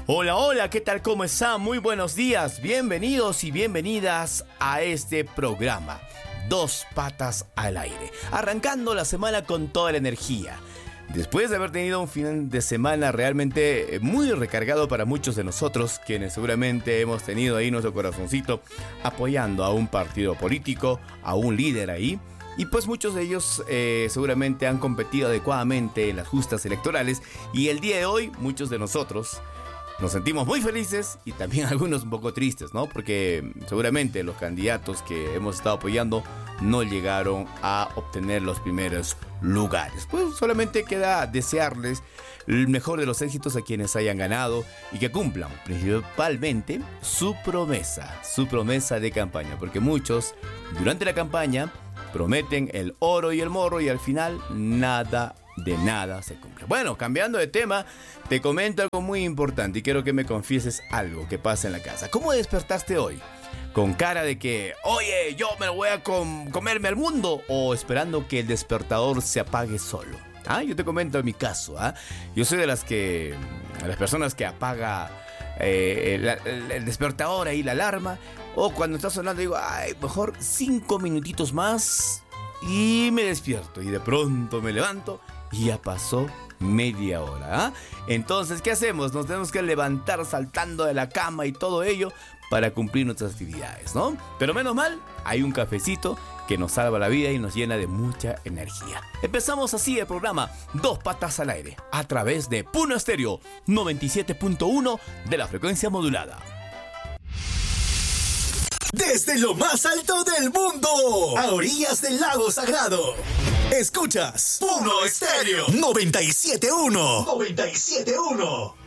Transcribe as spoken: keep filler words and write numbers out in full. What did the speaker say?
Hola, hola, ¿qué tal? ¿Cómo están? Muy buenos días, bienvenidos y bienvenidas a este programa, Dos Patas al Aire, arrancando la semana con toda la energía. Después de haber tenido un fin de semana realmente muy recargado para muchos de nosotros, quienes seguramente hemos tenido ahí nuestro corazoncito apoyando a un partido político, a un líder ahí, y pues muchos de ellos eh, seguramente han competido adecuadamente en las justas electorales, y el día de hoy muchos de nosotros nos sentimos muy felices y también algunos un poco tristes, ¿no? Porque seguramente los candidatos que hemos estado apoyando no llegaron a obtener los primeros lugares. Pues solamente queda desearles el mejor de los éxitos a quienes hayan ganado y que cumplan principalmente su promesa, su promesa de campaña. Porque muchos durante la campaña prometen el oro y el morro y al final nada de nada se cumple. Bueno, cambiando de tema, te comento algo muy importante y quiero que me confieses algo que pasa en la casa. ¿Cómo despertaste hoy? ¿Con cara de que, oye, yo me lo voy a com- comerme al mundo? ¿O esperando que el despertador se apague solo? Ah, yo te comento mi caso, ¿ah? Yo soy de las que, de las personas que apaga eh, el, el, el despertador ahí, la alarma, o cuando está sonando digo, ay, mejor cinco minutitos más y me despierto y de pronto me levanto y ya pasó media hora, ¿ah? Entonces, ¿qué hacemos? Nos tenemos que levantar saltando de la cama y todo ello para cumplir nuestras actividades, ¿no? Pero menos mal, hay un cafecito que nos salva la vida y nos llena de mucha energía. Empezamos así el programa Dos Patas al Aire, a través de Puno Estéreo noventa y siete punto uno de la frecuencia modulada. Desde lo más alto del mundo, a orillas del lago Sagrado, escuchas Puno Estéreo noventa y siete punto uno. noventa y siete punto uno.